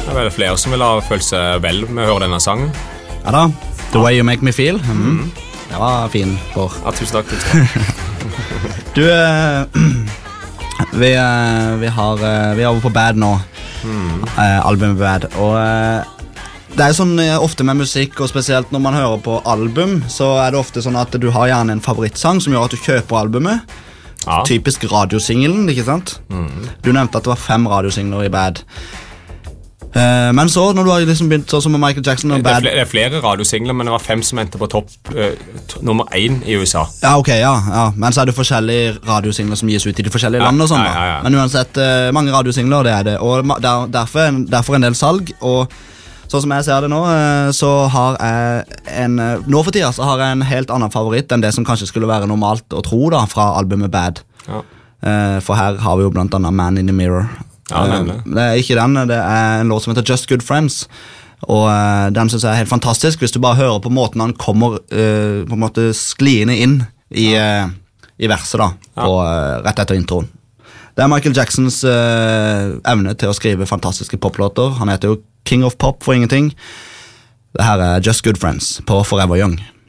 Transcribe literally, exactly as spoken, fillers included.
Det er vel flere som vil ha følt seg vel med å høre denne sangen. Ja da, The Way You Make Me Feel. Mm. Det var fin for. Ja, tusen takk. Tusen takk. Du, eh, vi, eh, vi har eh, vi er over på Bad nå. Mm. Eh, albumet Bad. Og eh, det er sånn eh, ofte med musikk, og spesielt når man hører på album, så er det ofte sånn at du har gjerne en favorittsang som gjør at du kjøper albumet. Ja. Typisk radiosingelen, ikke sant? Mm. Du nevnte at det var fem radiosingler i Bad. Uh, men så, når du har liksom begynt sånn som med Michael Jackson og Bad... Det er flere, det er flere radiosingler, men det var fem som endte på topp uh, to, nummer én i U S A. Ja, ok, ja, ja. Men så er det forskjellige radiosingler som gis ut i de forskjellige ja, land og sånn da. Ja, ja, ja. Men uansett, uh, mange radiosingler, det er det. Og der, derfor, derfor en del salg, og sånn som jeg ser det nå, uh, så har jeg en... Uh, nå for tida så har jeg en helt annen favoritt enn det som kanskje skulle være normalt å tro da, fra albumet Bad. Ja. Uh, for her har vi jo blant annet Man in the Mirror. Ja, uh, det er ikke den, det er en låt som heter Just Good Friends. Og uh, den synes jeg er helt fantastisk hvis du bare hører på måten han kommer uh, på en måte skliende inn i, uh, i verset da, ja. På, uh, rett etter introen. Det er Michael Jacksons uh, evne til å skrive fantastiske poplåter. Han heter jo King of Pop for ingenting. Det her er Just Good Friends på Forever Young.